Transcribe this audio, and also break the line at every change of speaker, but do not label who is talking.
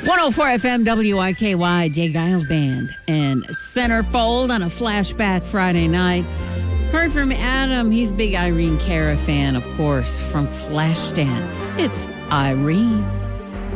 104 FM WIKY, Jay Giles Band, and Centerfold on a flashback Friday night. Heard from Adam. He's a big Irene Cara fan, of course, from Flashdance. It's Irene.